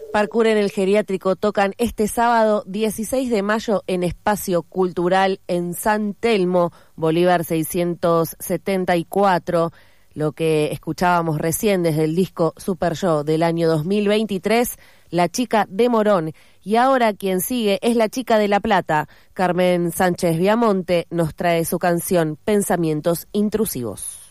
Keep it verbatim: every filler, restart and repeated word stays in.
Parkour en el Geriátrico tocan este sábado dieciséis de mayo en Espacio Cultural en San Telmo, Bolívar seiscientos setenta y cuatro. Lo que escuchábamos recién desde el disco Super Yo del año dos mil veintitrés, La Chica de Morón. Y ahora quien sigue es la Chica de La Plata. Carmen Sánchez Viamonte nos trae su canción Pensamientos Intrusivos.